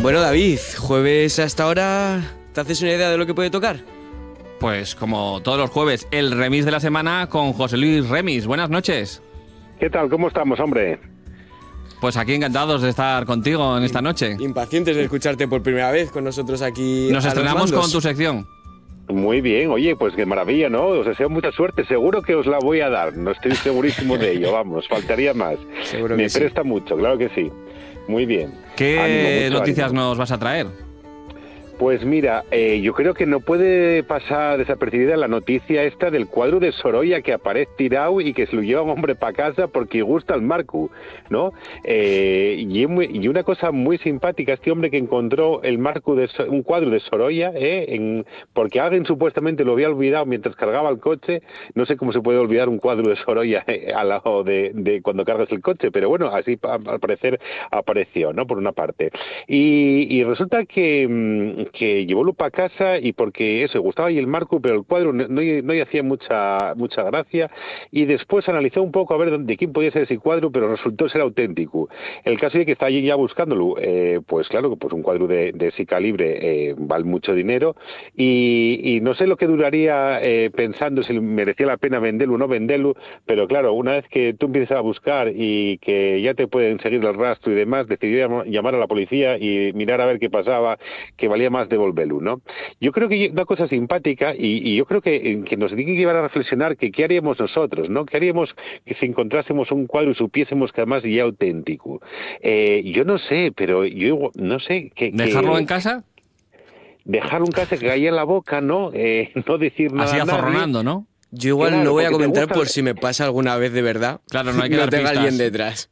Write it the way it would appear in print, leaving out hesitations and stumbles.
Bueno, David, jueves hasta ahora, ¿te haces una idea de lo que puede tocar? Pues como todos los jueves, el remix de la semana con José Luis Remis. Buenas noches. ¿Qué tal? ¿Cómo estamos, hombre? Pues aquí encantados de estar contigo en esta noche. Impacientes de escucharte por primera vez con nosotros aquí. Nos estrenamos con tu sección. Muy bien, oye, pues qué maravilla, ¿no? Os deseo mucha suerte, seguro que os la voy a dar, no estoy segurísimo de ello, vamos, faltaría más. Seguro Me que sí. presta mucho, claro que sí. Muy bien. ¿Qué Ánimo, mucho noticias ánimo. nos vas a traer? Pues mira, yo creo que no puede pasar desapercibida la noticia esta del cuadro de Sorolla que aparece tirado y que se lo lleva un hombre para casa porque gusta al Marcu, ¿no? Y una cosa muy simpática, este hombre que encontró el Marcu un cuadro de Sorolla, porque alguien supuestamente lo había olvidado mientras cargaba el coche. No sé cómo se puede olvidar un cuadro de Sorolla al lado de cuando cargas el coche, pero bueno, así al parecer apareció, ¿no? Por una parte. Y resulta que llevó lupa a casa y porque eso, gustaba y el Marcu, pero el cuadro no le hacía mucha gracia, y después analizó un poco a ver de quién podía ser ese cuadro, pero resultó ser auténtico. El caso es que está allí ya buscándolo, pues claro que pues un cuadro de ese calibre vale mucho dinero, y no sé lo que duraría pensando si merecía la pena venderlo o no venderlo, pero claro, una vez que tú empiezas a buscar y que ya te pueden seguir el rastro y demás, decidió llamar a la policía y mirar a ver qué pasaba, que valía más devolverlo, ¿no? Yo creo que una cosa simpática y yo creo que nos tiene que llevar a reflexionar que qué haríamos nosotros, ¿no? ¿Qué haríamos que si encontrásemos un cuadro y supiésemos que además ya auténtico? Yo no sé, pero yo no sé... ¿Dejarlo en casa? Dejarlo en casa, que caiga en la boca, ¿no? No decir nada Así a nadie. azorronando, ¿no? Yo igual Claro, no voy a porque te comentar gusta por si me pasa alguna vez de verdad. Claro, no hay que no dar tenga pistas. alguien detrás.